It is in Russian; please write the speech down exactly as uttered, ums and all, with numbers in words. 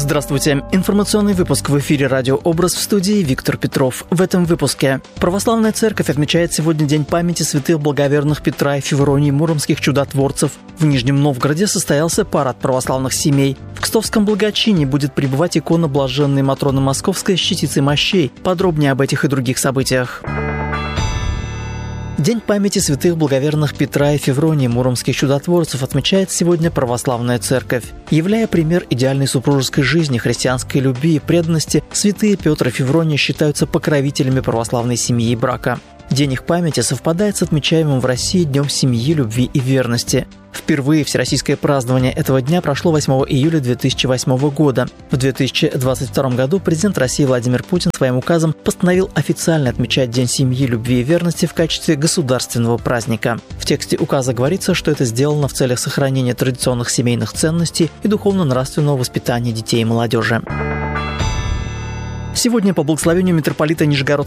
Здравствуйте. Информационный выпуск в эфире «Радио Образ», в студии Виктор Петров. В этом выпуске. Православная церковь отмечает сегодня День памяти святых благоверных Петра и Февронии, муромских чудотворцев. В Нижнем Новгороде состоялся парад православных семей. В Кстовском благочине будет пребывать икона блаженной Матроны Московской с частицей мощей. Подробнее об этих и других событиях. День памяти святых благоверных Петра и Февронии, муромских чудотворцев, отмечает сегодня православная церковь. Являя пример идеальной супружеской жизни, христианской любви и преданности, святые Петр и Феврония считаются покровителями православной семьи и брака. День их памяти совпадает с отмечаемым в России Днем семьи, любви и верности. Впервые всероссийское празднование этого дня прошло восьмого июля две тысячи восьмого года. В две тысячи двадцать втором году президент России Владимир Путин своим указом постановил официально отмечать День семьи, любви и верности в качестве государственного праздника. В тексте указа говорится, что это сделано в целях сохранения традиционных семейных ценностей и духовно-нравственного воспитания детей и молодежи. Сегодня по благословению митрополита Нижегородского